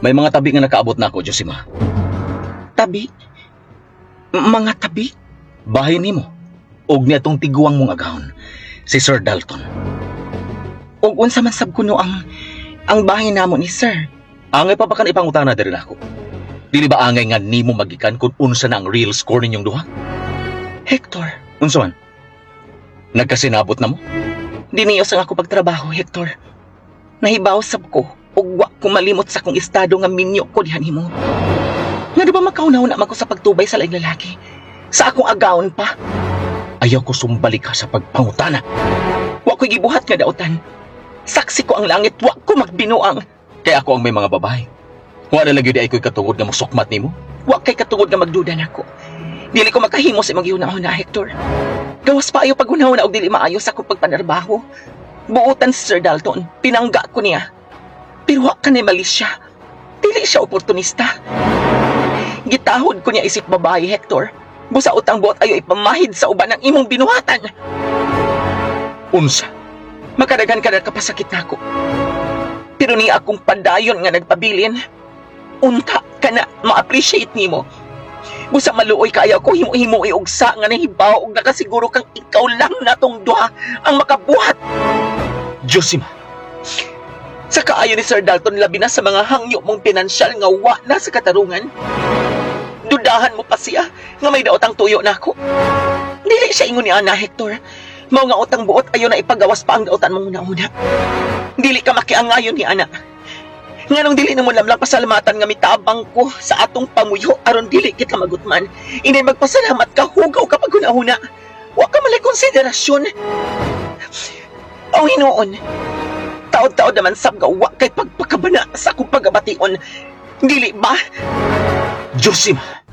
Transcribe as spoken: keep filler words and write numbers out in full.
May mga tabi nga nakaabot na ako, Josima. Tabi? M- mga tabi? Bahay nimo. Og niya tong tiguang mong agahon, si Sir Dalton. Ug unsa man sab kuno ang ang bahay namo ni sir? Angay pa ba kan ipangutana diri nako? Dili ba angay nga nimo magikan kung unsa na ang real score ninyong duha? Hector, Unsa man? Nagkasinabot na mo? diniyos ang ako pagtrabaho, Hector. Nahibaw sab ko ug wa ko malimot sa kong estado nga minyo ko diha nimo. Nga ba makaunaw na ko sa pagtubay sa laing lalaki? Sa akong agawon pa. Ayaw ko sumbalik ka sa pagpangutana. Wa ko'y gibuhat nga daotan. Saksi ko ang langit, wa ko magbinuang. Kaya ako ang may mga babae. Wala lagi di ay ko'y katungod nga masukmat nimo. Wa kay katungod nga magduda nako. Dili ko makahimo sa imong gihunahon na, Hector. Gawas pa ayo paghunahon na og dili maayo sa akong pagpanarbaho. Buotan si Sir Dalton, pinangga ko niya. Pero wa ka ni malisya. Dili siya oportunista. Gitahod ko niya isip babae, Hector. Busa utang buot ayo ipamahid sa uban ng imong binuhatan. Unsa? Makadagan ka na kapasakit na ako. Pero ni akong padayon nga nagpabilin. Unta ka na ma-appreciate nimo. Busa maluoy kaayaw ko himo-himo iugsa nga nahibaw og nakasiguro kang ikaw lang natong duha ang makabuhat. Josima, Sa kaayo ni Sir Dalton labi na sa mga hangyo mong pinansyal nga wa na sa katarungan. Dudahan mo pa siya nga may daotang tuyo na ako. Dili siya ingon ni Ana, Hector. Mao nga utang buot ayo na ipagawas pa ang daotan mong una-una. Dili ka makiangayon ni Ana. Nganong dili na mo lamlang pasalamatan nga mitabang ko sa atong pamuyo aron dili kita magutman. Inay magpasalamat ka, hugaw ka pag una-una. Wa ka malay konsiderasyon. Ang hinuon, taod-taod naman sab nga wa kay pagpakabana sa akong pagabation. Dili ba? Josima,